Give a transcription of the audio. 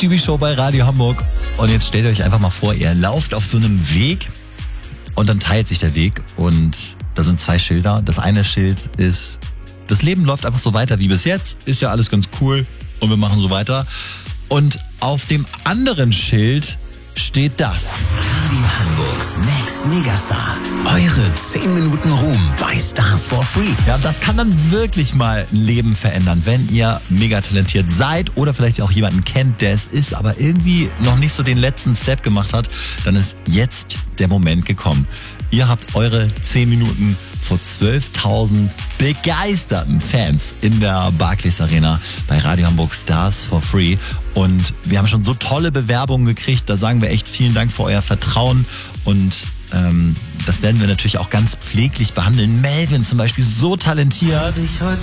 Stevie Show bei Radio Hamburg. Und jetzt stellt euch einfach mal vor, ihr lauft auf so einem Weg und dann teilt sich der Weg und da sind 2 Schilder. Das eine Schild ist, das Leben läuft einfach so weiter wie bis jetzt, ist ja alles ganz cool und wir machen so weiter. Und auf dem anderen Schild steht das. Radio Hamburgs Next Megastar. Eure 10 Minuten Ruhm bei Stars for Free. Ja, das kann dann wirklich mal ein Leben verändern, wenn ihr mega talentiert seid oder vielleicht auch jemanden kennt, der es ist, aber irgendwie noch nicht so den letzten Step gemacht hat, dann ist jetzt der Moment gekommen. Ihr habt eure 10 Minuten vor 12.000 begeisterten Fans in der Barclays Arena bei Radio Hamburg Stars for Free. Und wir haben schon so tolle Bewerbungen gekriegt. Da sagen wir echt vielen Dank für euer Vertrauen. Und das werden wir natürlich auch ganz pfleglich behandeln. Melvin zum Beispiel, so talentiert.